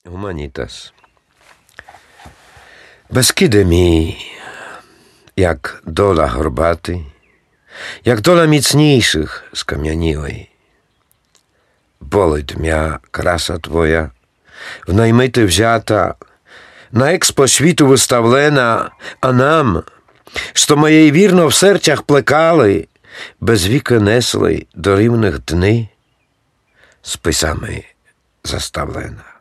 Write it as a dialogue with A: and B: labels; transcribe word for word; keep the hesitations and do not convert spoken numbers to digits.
A: Гуманітас. Бескиде мій, як дола горбатий, як дола міцніших скам'янілий. Болить м'я краса твоя, в наймити взята, на експо світу виставлена, а нам, що моєї вірно в серцях плекали, без віки несли до рівних дни, списами заставлена.